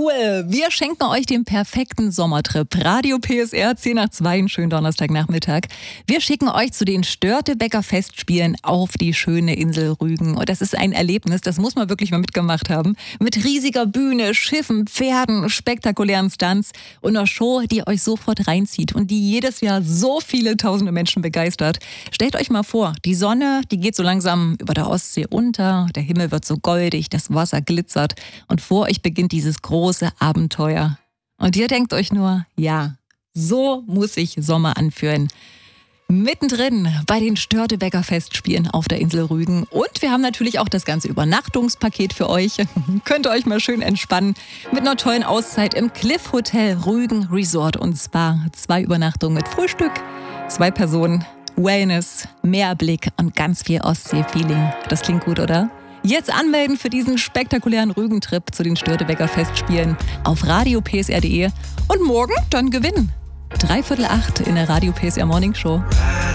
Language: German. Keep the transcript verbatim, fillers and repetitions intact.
cool. Wir schenken euch den perfekten Sommertrip. Radio P S R, zehn nach zwei, einen schönen Donnerstagnachmittag. Wir schicken euch zu den Störtebeker Festspielen auf die schöne Insel Rügen. Und das ist ein Erlebnis, das muss man wirklich mal mitgemacht haben. Mit riesiger Bühne, Schiffen, Pferden, spektakulären Stunts und einer Show, die euch sofort reinzieht und die jedes Jahr so viele tausende Menschen begeistert. Stellt euch mal vor, die Sonne, die geht so langsam über der Ostsee unter, der Himmel wird so goldig, das Wasser glitzert und vor euch beginnt dieses große Abenteuer. Und ihr denkt euch nur, ja, so muss sich Sommer anfühlen. Mittendrin bei den Störtebeker Festspielen auf der Insel Rügen. Und wir haben natürlich auch das ganze Übernachtungspaket für euch. Könnt ihr euch mal schön entspannen mit einer tollen Auszeit im Cliff Hotel Rügen Resort und Spa. Zwei Übernachtungen mit Frühstück, zwei Personen, Wellness, Meerblick und ganz viel Ostsee-Feeling. Das klingt gut, oder? Jetzt anmelden für diesen spektakulären Rügentrip zu den Störtebeker Festspielen auf radio p s r punkt d e und morgen dann gewinnen. Dreiviertel acht in der Radio P S R Morning Show.